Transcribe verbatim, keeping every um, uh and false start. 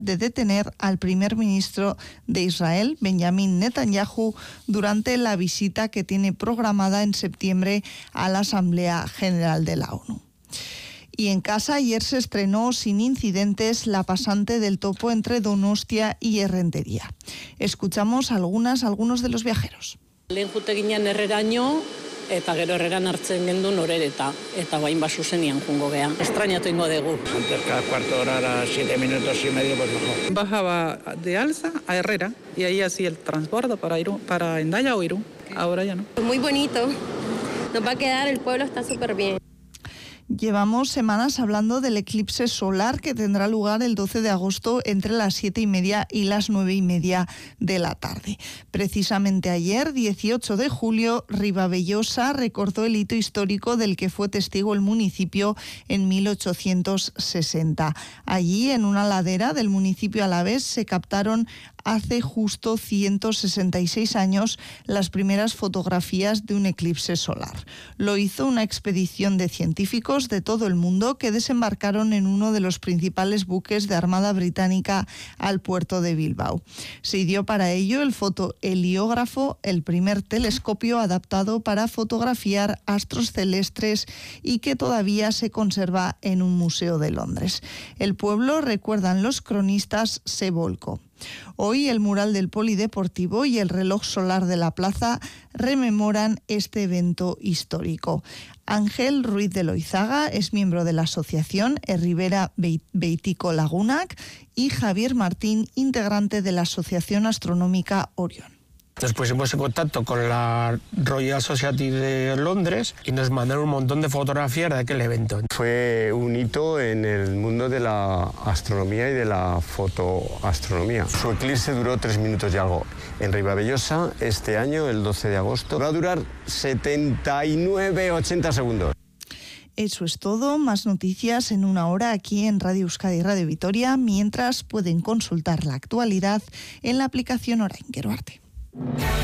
de detener al primer ministro de Israel, Benjamin Netanyahu, durante la visita que tiene programada en septiembre a la Asamblea General de la ONU. Y en casa ayer se estrenó sin incidentes La pasante del topo entre Donostia y Errenteria. Escuchamos algunas, algunos de los viajeros. Lehen jute ginen Herreraino, eta gero Herreran hartzen gendun Orereta, eta bain basu zenian jungo gean. Estrañatu ingo dugu. Antes cada cuarto de hora, ahora siete minutos y medio, pues mejor. Bajaba de Alza a Herrera y ahí hacía el transbordo para Irún, para Hendaya o Irún. Ahora ya no. Muy bonito. Nos va a quedar, el pueblo está súper bien. Llevamos semanas hablando del eclipse solar que tendrá lugar el doce de agosto entre las siete y media y las nueve y media de la tarde. Precisamente ayer, dieciocho de julio, Ribavellosa recordó el hito histórico del que fue testigo el municipio en mil ochocientos sesenta. Allí, en una ladera del municipio alavés, se captaron hace justo ciento sesenta y seis años las primeras fotografías de un eclipse solar. Lo hizo una expedición de científicos de todo el mundo que desembarcaron en uno de los principales buques de Armada Británica al puerto de Bilbao. Se ideó para ello el fotoheliógrafo, el primer telescopio adaptado para fotografiar astros celestes y que todavía se conserva en un museo de Londres. El pueblo, recuerdan los cronistas, se volcó. Hoy el mural del polideportivo y el reloj solar de la plaza rememoran este evento histórico. Ángel Ruiz de Loizaga es miembro de la asociación Erribera Beitico Lagunak y Javier Martín, integrante de la Asociación Astronómica Orión. Nos pusimos en contacto con la Royal Society de Londres y nos mandaron un montón de fotografías de aquel evento. Fue un hito en el mundo de la astronomía y de la fotoastronomía. Su eclipse duró tres minutos y algo. En Ribavellosa, este año, el doce de agosto, va a durar setenta y nueve, ochenta segundos. Eso es todo. Más noticias en una hora aquí en Radio Euskadi y Radio Vitoria, mientras pueden consultar la actualidad en la aplicación Orain. Gero arte.